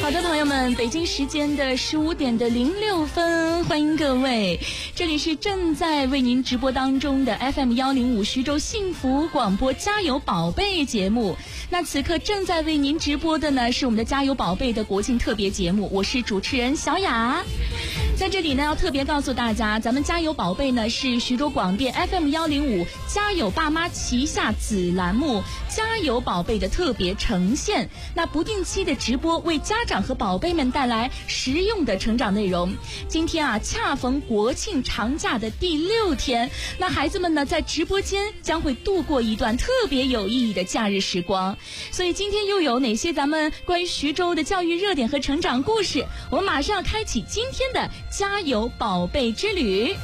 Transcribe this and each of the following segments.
好的，朋友们，北京时间的15:06，欢迎各位，这里是正在为您直播当中的 FM105徐州幸福广播加油宝贝节目。那此刻正在为您直播的呢是我们的加油宝贝的国庆特别节目，我是主持人小雅。在这里呢要特别告诉大家，咱们加油宝贝呢是徐州广电 FM105加油爸妈旗下子栏目加油宝贝的特别呈现，那不定期的直播为家长和宝贝们带来实用的成长内容。今天啊恰逢国庆长假的第6天，那孩子们呢在直播间将会度过一段特别有意义的假日时光。所以今天又有哪些咱们关于徐州的教育热点和成长故事，我们马上要开启今天的加油宝贝之旅。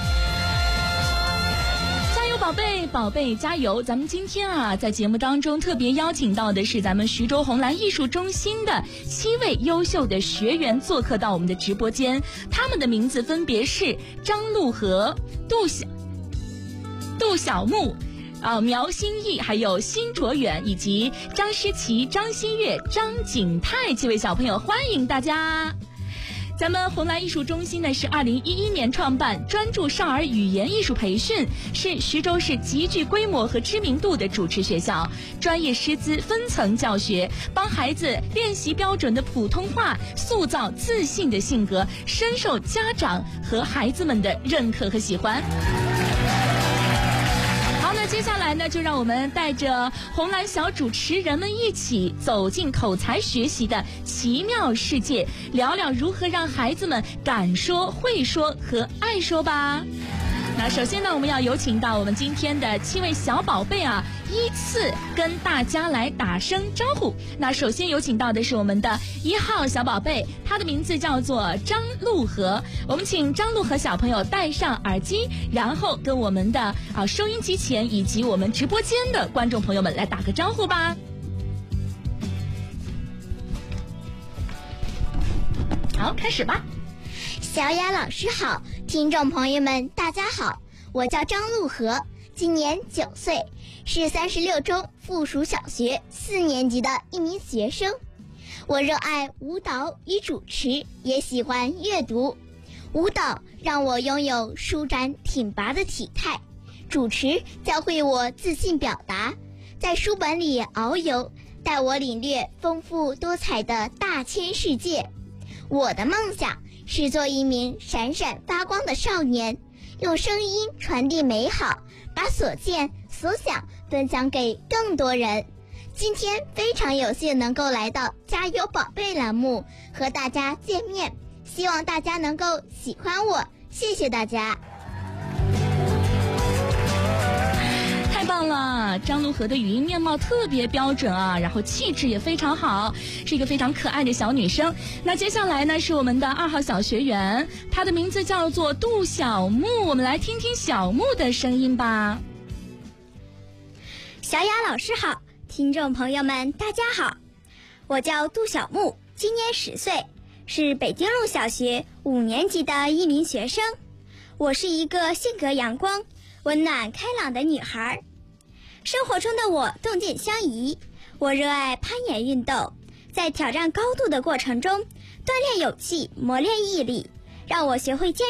加油宝贝，宝贝加油！咱们今天啊在节目当中特别邀请到的是咱们徐州红蓝艺术中心的7位优秀的学员做客到我们的直播间，他们的名字分别是张路和、杜小木、苗新义，还有辛卓远，以及张诗琪、张新月、张景泰7位小朋友，欢迎大家。咱们红蓝艺术中心呢是2011年创办，专注少儿语言艺术培训，是徐州市极具规模和知名度的主持学校，专业师资，分层教学，帮孩子练习标准的普通话，塑造自信的性格，深受家长和孩子们的认可和喜欢。那接下来呢，就让我们带着红蓝小主持人们一起走进口才学习的奇妙世界，聊聊如何让孩子们敢说、会说和爱说吧。那首先呢，我们要有请到我们今天的7位小宝贝啊，依次跟大家来打声招呼。那首先有请到的是我们的1号小宝贝，他的名字叫做张路和。我们请张路和小朋友戴上耳机，然后跟我们的收音机前以及我们直播间的观众朋友们来打个招呼吧。好，开始吧。 小雅老师好，听众朋友们大家好，我叫张路和，今年9岁，是36中附属小学4年级的一名学生。我热爱舞蹈与主持，也喜欢阅读。舞蹈让我拥有舒展挺拔的体态，主持教会我自信表达，在书本里遨游，带我领略丰富多彩的大千世界。我的梦想是做一名闪闪发光的少年，用声音传递美好，把所见所想分享给更多人。今天非常有幸能够来到加油宝贝栏目和大家见面，希望大家能够喜欢我，谢谢大家。 太棒了，张路和的语音面貌特别标准啊，然后气质也非常好，是一个非常可爱的小女生。那接下来呢是我们的2号小学员，她的名字叫做杜小木，我们来听听小木的声音吧。 小雅老师好，听众朋友们大家好，我叫杜小木，今年10岁，是北京路小学5年级的一名学生。我是一个性格阳光、温暖开朗的女孩。生活中的我动静相宜，我热爱攀岩运动，在挑战高度的过程中锻炼勇气，磨练毅力，让我学会坚